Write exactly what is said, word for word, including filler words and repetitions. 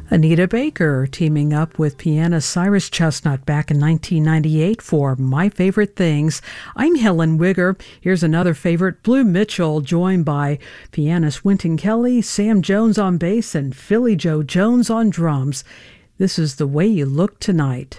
Anita Baker teaming up with pianist Cyrus Chestnut back in nineteen ninety-eight for My Favorite Things. I'm Helen Wigger. Here's another favorite, Blue Mitchell, joined by pianist Wynton Kelly, Sam Jones on bass, and Philly Joe Jones on drums. This is The Way You Look Tonight.